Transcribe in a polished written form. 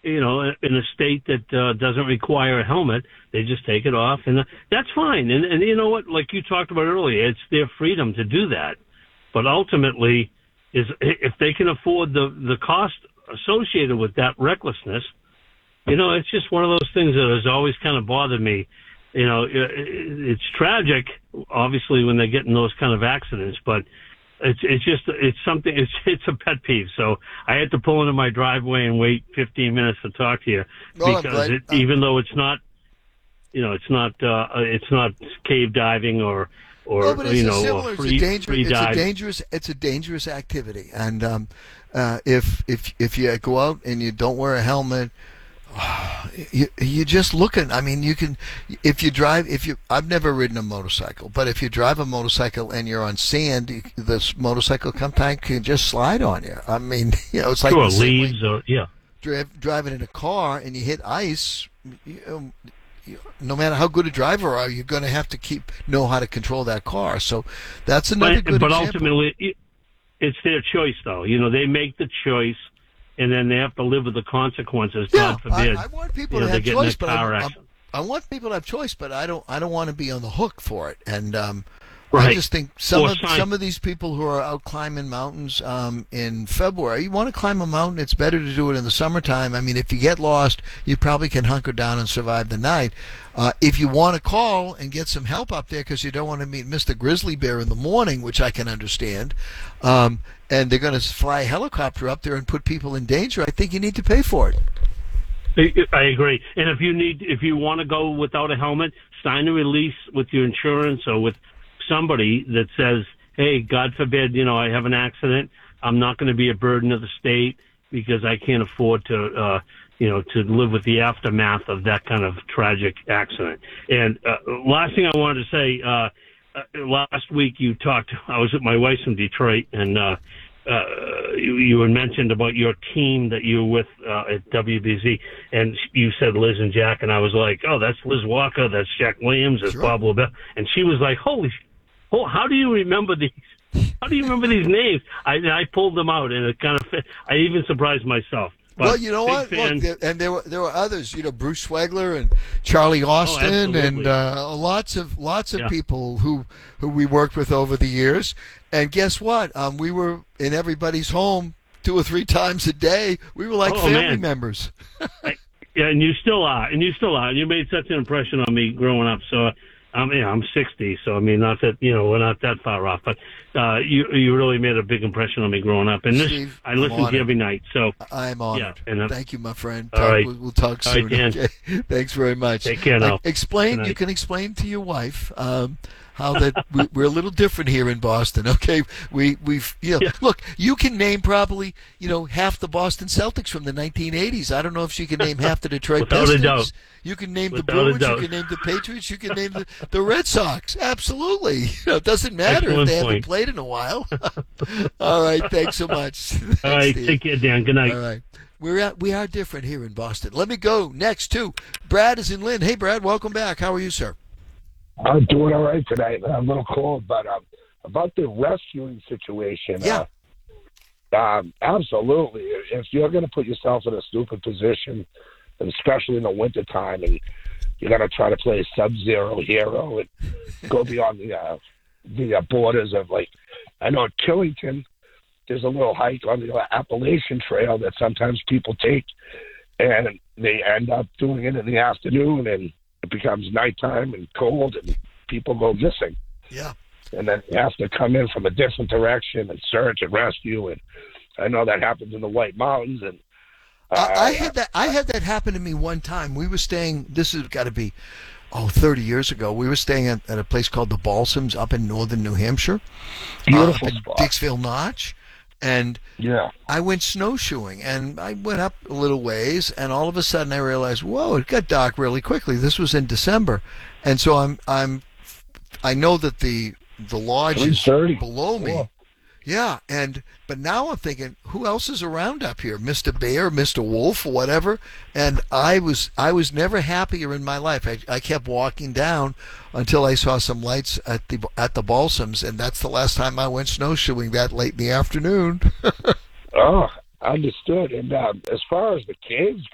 in a state that doesn't require a helmet, they just take it off, and that's fine. And you know what? Like you talked about earlier, it's their freedom to do that. But ultimately, if they can afford the cost associated with that recklessness, it's just one of those things that has always kind of bothered me. It's tragic, obviously, when they get in those kind of accidents, but it's a pet peeve. So I had to pull into my driveway and wait 15 minutes to talk to you because even though it's not cave diving or but it's similar. free dive. It's a dangerous activity, and if you go out and you don't wear a helmet, you're just looking. I mean, I've never ridden a motorcycle, but if you drive a motorcycle and you're on sand, this motorcycle sometimes can just slide on you. I mean, it's like leaves driving in a car and you hit ice. No matter how good a driver you are, you're going to have to know how to control that car. So that's another good example. But ultimately, it's their choice, though. They make the choice. And then they have to live with the consequences. God forbid. I want people to have choice, but I want people to have choice, but I don't want to be on the hook for it. And I just think some of these people who are out climbing mountains in February, you want to climb a mountain, it's better to do it in the summertime. I mean, if you get lost, you probably can hunker down and survive the night. If you want to call and get some help up there because you don't want to meet Mr. Grizzly Bear in the morning, which I can understand, and they're going to fly a helicopter up there and put people in danger, I think you need to pay for it. I agree. And if you want to go without a helmet, sign a release with your insurance or with somebody that says, hey, God forbid, I have an accident. I'm not going to be a burden of the state because I can't afford to live with the aftermath of that kind of tragic accident. And last thing I wanted to say, last week I was with my wife in Detroit, and you had mentioned about your team that you were with at WBZ, and you said Liz and Jack, and I was like, oh, that's Liz Walker, that's Jack Williams, that's blah, blah, blah. And she was like, how do you remember these? How do you remember these names? I pulled them out, and it kind of I even surprised myself. But well, you know what? Look, and there were others. Bruce Swegler and Charlie Austin, and lots of people who we worked with over the years. And guess what? We were in everybody's home 2 or 3 times a day. We were like family members. And you still are. You made such an impression on me growing up. So I'm 60, so I mean, not that we're not that far off, but you really made a big impression on me growing up. And Steve, I listen to you every night. So I'm honored. Yeah, and thank you, my friend. All right. We'll talk soon. All right, Dan. Okay? Thanks very much. Take care now. You can explain to your wife how that we're a little different here in Boston. Okay, look, you can name probably half the Boston Celtics from the 1980s. I don't know if she can name half the Detroit Pistons. You can name the Bruins. You can name the Patriots. You can name the Red Sox. Absolutely, it doesn't matter if they haven't played in a while. All right, thanks so much. Thanks, all right, Steve. take care, Dan. Good night. All right. We are different here in Boston. Let me go next to Brad is in Lynn. Hey, Brad, welcome back. How are you, sir? I'm doing all right tonight. I'm a little cold, but about the rescuing situation. Yeah. Absolutely. If you're going to put yourself in a stupid position, especially in the wintertime, and you're going to try to play sub-zero hero and go beyond the borders of, like, I know at Killington, there's a little hike on the Appalachian Trail that sometimes people take, and they end up doing it in the afternoon, and it becomes nighttime and cold, and people go missing. Yeah. And then you have to come in from a different direction and search and rescue. And I know that happens in the White Mountains. And I had that happen to me one time. We were staying. This has got to be 30 years ago. We were staying at a place called the Balsams up in northern New Hampshire. Beautiful spot. Dixville Notch. And I went snowshoeing, and I went up a little ways, and all of a sudden I realized, whoa, it got dark really quickly. This was in December, and so I know that the lodge is below me. Cool. Yeah, but now I'm thinking, who else is around up here? Mr. Bear, Mr. Wolf, whatever. And I was never happier in my life. I kept walking down until I saw some lights at the Balsams, and that's the last time I went snowshoeing that late in the afternoon. Oh, understood. And as far as the caves